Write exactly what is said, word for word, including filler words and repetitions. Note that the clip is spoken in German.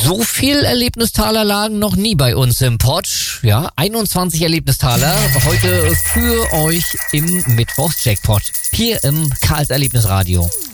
So viel Erlebnistaler lagen noch nie bei uns im Pod. Ja, einundzwanzig Erlebnistaler heute für euch im Mittwochs-Jackpot. Hier im Karls Erlebnisradio.